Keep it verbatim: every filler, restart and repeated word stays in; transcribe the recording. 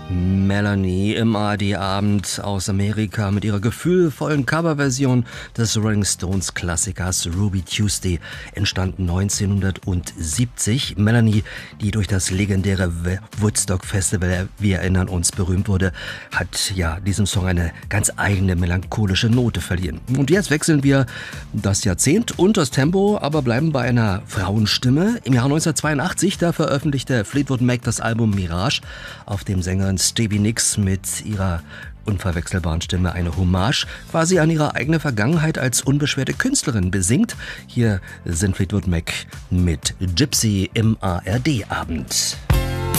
Melanie im A R D-Abend aus Amerika mit ihrer gefühlvollen Coverversion des Rolling Stones Klassikers Ruby Tuesday, entstanden neunzehnhundertsiebzig. Melanie, die durch das legendäre Woodstock Festival, wir erinnern uns, berühmt wurde, hat ja diesem Song eine ganz eigene melancholische Note verliehen. Und jetzt wechseln wir das Jahrzehnt und das Tempo, aber bleiben bei einer Frauenstimme. Im Jahr neunzehnhundertzweiundachtzig, da veröffentlichte Fleetwood Mac das Album Mirage, auf dem Sängerin Stevie Nicks mit ihrer unverwechselbaren Stimme eine Hommage quasi an ihre eigene Vergangenheit als unbeschwerte Künstlerin besingt. Hier sind Fleetwood Mac mit Gypsy im A R D-Abend.